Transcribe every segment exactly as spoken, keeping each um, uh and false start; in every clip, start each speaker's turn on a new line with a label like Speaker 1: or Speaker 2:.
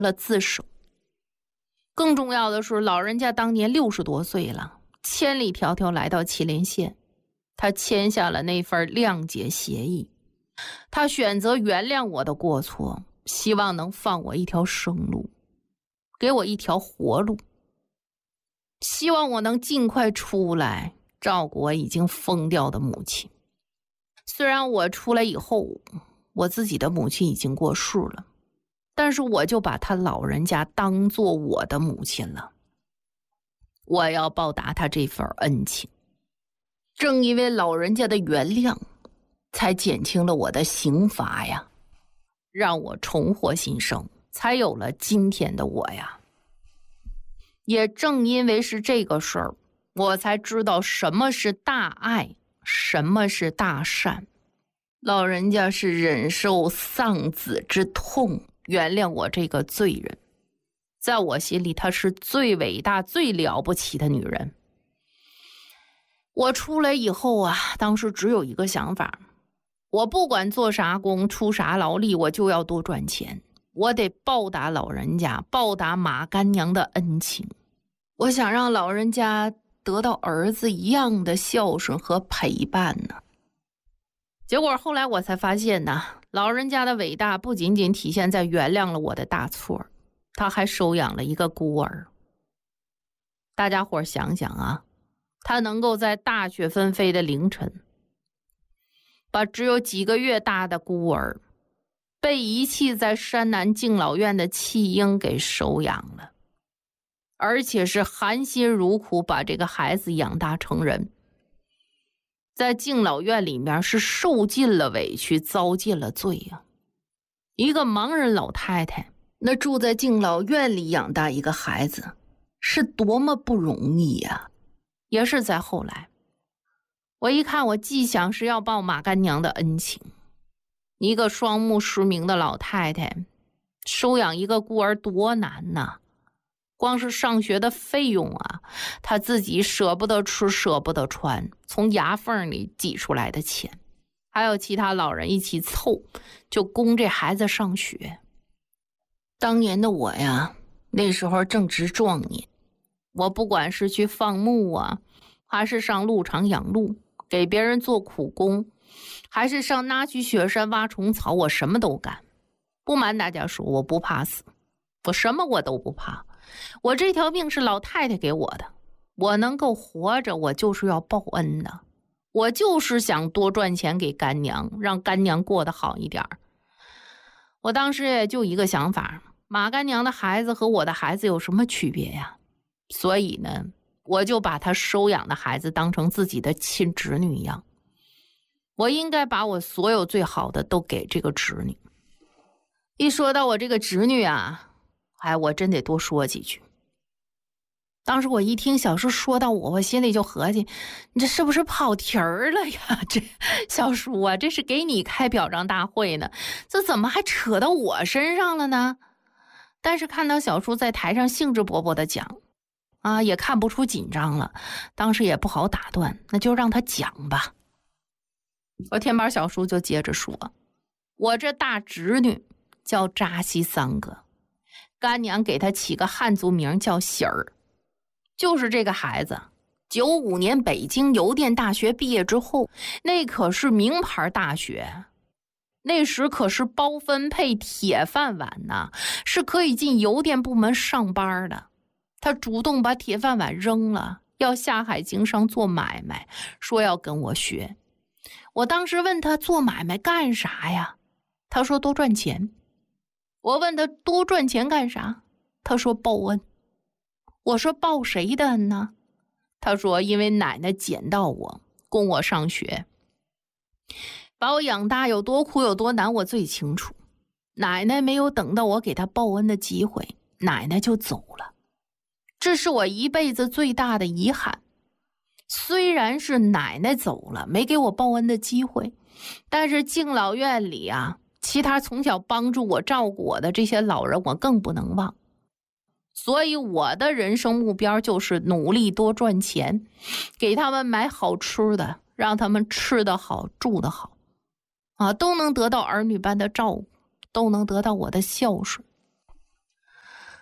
Speaker 1: 了自首。更重要的是，老人家当年六十多岁了，千里迢迢来到祁连县，他签下了那份谅解协议。他选择原谅我的过错，希望能放我一条生路，给我一条活路，希望我能尽快出来照顾我已经疯掉的母亲。虽然我出来以后，我自己的母亲已经过世了，但是我就把他老人家当做我的母亲了。我要报答他这份恩情。正因为老人家的原谅，才减轻了我的刑罚呀，让我重获新生，才有了今天的我呀。也正因为是这个事儿，我才知道什么是大爱，什么是大善。老人家是忍受丧子之痛，原谅我这个罪人。在我心里，她是最伟大最了不起的女人。我出来以后啊，当时只有一个想法，我不管做啥工出啥劳力，我就要多赚钱，我得报答老人家，报答马干娘的恩情。我想让老人家得到儿子一样的孝顺和陪伴呢。结果后来我才发现呢，老人家的伟大不仅仅体现在原谅了我的大错，他还收养了一个孤儿。大家伙想想啊，他能够在大雪纷飞的凌晨，把只有几个月大的孤儿被遗弃在山南敬老院的弃婴给收养了，而且是含辛茹苦把这个孩子养大成人，在敬老院里面是受尽了委屈，遭尽了罪啊。一个盲人老太太，那住在敬老院里养大一个孩子，是多么不容易呀！也是在后来，我一看，我既想是要报马干娘的恩情，一个双目失明的老太太收养一个孤儿多难呐！光是上学的费用啊，她自己舍不得吃舍不得穿，从牙缝里挤出来的钱，还有其他老人一起凑，就供这孩子上学。当年的我呀，那时候正值壮年，我不管是去放牧啊，还是上鹿场养鹿，给别人做苦工，还是上那曲雪山挖虫草，我什么都干。不瞒大家说，我不怕死，我什么我都不怕。我这条命是老太太给我的，我能够活着，我就是要报恩的。我就是想多赚钱给干娘，让干娘过得好一点。我当时也就一个想法，马干娘的孩子和我的孩子有什么区别呀？所以呢，我就把他收养的孩子当成自己的亲侄女一样，我应该把我所有最好的都给这个侄女。一说到我这个侄女啊，哎，我真得多说几句。当时我一听小叔说到我，我心里就合计，你这是不是跑题儿了呀？这小叔啊，这是给你开表彰大会呢，这怎么还扯到我身上了呢？但是看到小叔在台上兴致勃勃的讲啊，也看不出紧张了，当时也不好打断，那就让他讲吧。我天板小叔就接着说，我这大侄女叫扎西桑格，干娘给她起个汉族名叫喜儿。就是这个孩子九五年北京邮电大学毕业之后，那可是名牌大学，那时可是包分配铁饭碗呐，是可以进邮电部门上班的。他主动把铁饭碗扔了，要下海经商做买卖，说要跟我学。我当时问他做买卖干啥呀？他说多赚钱。我问他多赚钱干啥？他说报恩。我说报谁的恩呢？他说因为奶奶捡到我，供我上学，把我养大有多苦有多难我最清楚。奶奶没有等到我给她报恩的机会，奶奶就走了。这是我一辈子最大的遗憾。虽然是奶奶走了，没给我报恩的机会，但是敬老院里啊，其他从小帮助我照顾我的这些老人，我更不能忘。所以我的人生目标就是努力多赚钱，给他们买好吃的，让他们吃得好住得好啊，都能得到儿女般的照顾，都能得到我的孝顺。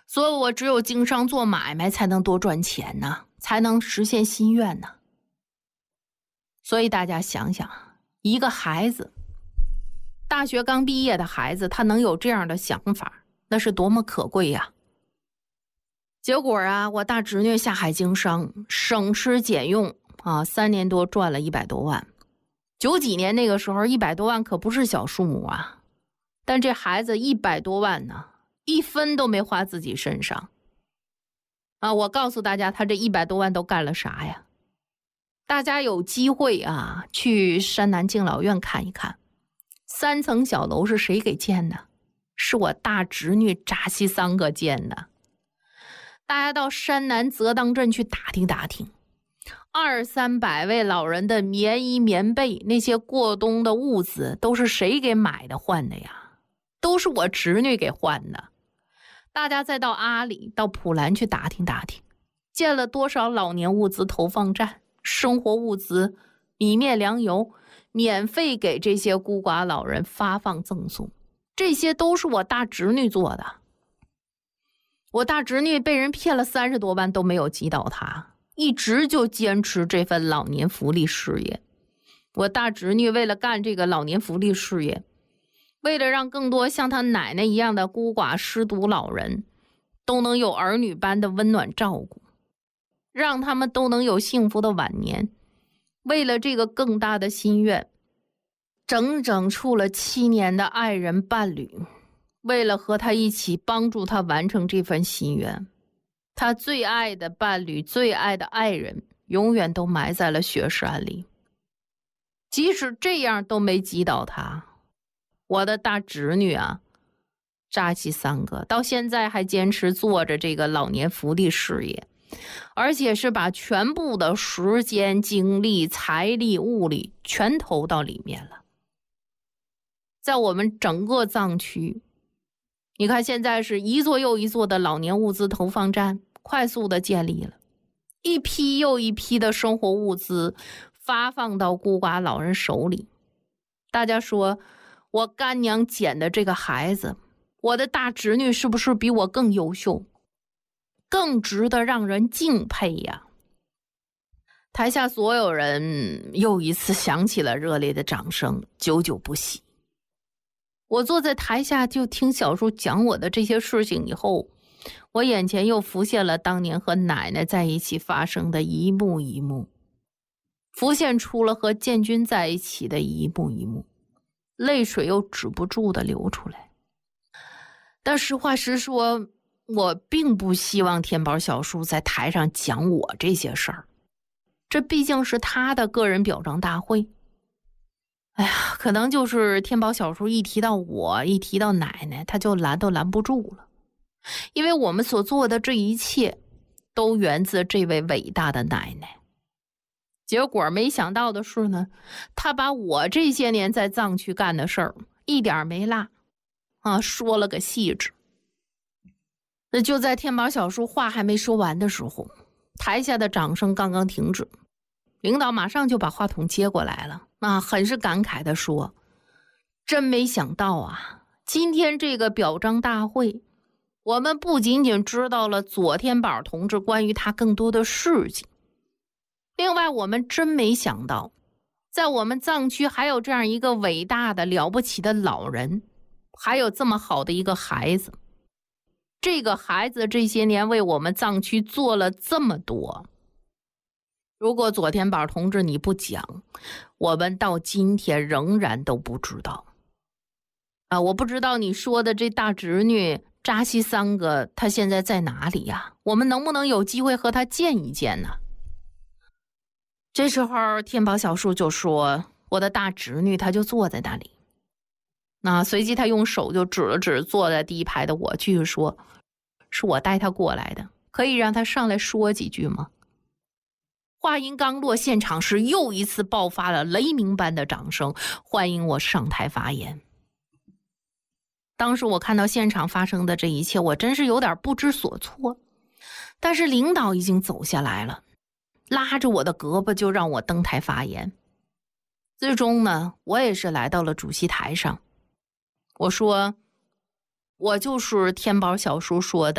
Speaker 1: 所以我只有经商做买卖才能多赚钱呢，才能实现心愿呢。所以大家想想，一个孩子，大学刚毕业的孩子，他能有这样的想法，那是多么可贵呀！结果啊，我大侄女下海经商，省吃俭用啊，三年多赚了一百多万。九几年那个时候，一百多万可不是小数目啊。但这孩子一百多万呢，一分都没花自己身上。啊，我告诉大家，他这一百多万都干了啥呀？大家有机会啊，去山南敬老院看一看，三层小楼是谁给建的？是我大侄女扎西桑给建的。大家到山南泽当镇去打听打听，二三百位老人的棉衣棉被，那些过冬的物资都是谁给买的换的呀？都是我侄女给换的。大家再到阿里到普兰去打听打听，建了多少老年物资投放站，生活物资米面粮油免费给这些孤寡老人发放赠送，这些都是我大侄女做的。我大侄女被人骗了三十多万都没有击倒她，一直就坚持这份老年福利事业。我大侄女为了干这个老年福利事业，为了让更多像她奶奶一样的孤寡失独老人都能有儿女般的温暖照顾，让他们都能有幸福的晚年，为了这个更大的心愿，整整处了七年的爱人伴侣，为了和他一起帮助他完成这份心愿，他最爱的伴侣，最爱的爱人永远都埋在了雪山里。即使这样都没击倒他，我的大侄女啊，扎西三个到现在还坚持做着这个老年福利事业，而且是把全部的时间、精力、财力、物力全投到里面了。在我们整个藏区，你看现在是一座又一座的老年物资投放站快速的建立了，一批又一批的生活物资发放到孤寡老人手里。大家说我干娘捡的这个孩子，我的大侄女是不是比我更优秀，更值得让人敬佩呀？台下所有人又一次响起了热烈的掌声，久久不息。我坐在台下就听小叔讲我的这些事情以后，我眼前又浮现了当年和奶奶在一起发生的一幕一幕，浮现出了和建军在一起的一幕一幕，泪水又止不住的流出来。但实话实说，我并不希望天宝小叔在台上讲我这些事儿，这毕竟是他的个人表彰大会。哎呀，可能就是天宝小叔一提到我，一提到奶奶，他就拦都拦不住了。因为我们所做的这一切都源自这位伟大的奶奶。结果没想到的是呢，他把我这些年在藏区干的事儿一点没落啊，说了个细致。那就在天宝小叔话还没说完的时候，台下的掌声刚刚停止，领导马上就把话筒接过来了，啊，很是感慨地说，真没想到啊，今天这个表彰大会，我们不仅仅知道了左天宝同志关于他更多的事情，另外我们真没想到，在我们藏区还有这样一个伟大的了不起的老人，还有这么好的一个孩子。这个孩子这些年为我们藏区做了这么多，如果左天宝同志你不讲，我们到今天仍然都不知道。啊，我不知道你说的这大侄女扎西三个她现在在哪里呀？我们能不能有机会和她见一见呢？这时候天宝小叔就说，我的大侄女她就坐在那里。那随即他用手就指了指坐在第一排的我，继续说，是我带他过来的，可以让他上来说几句吗？话音刚落，现场是又一次爆发了雷鸣般的掌声，欢迎我上台发言。当时我看到现场发生的这一切，我真是有点不知所措。但是领导已经走下来了，拉着我的胳膊就让我登台发言。最终呢，我也是来到了主席台上。我说，我就是天宝小叔说的